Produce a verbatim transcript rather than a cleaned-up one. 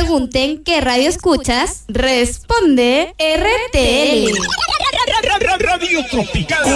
pregunten qué radio escuchas, responde R T L. Radio Tropical.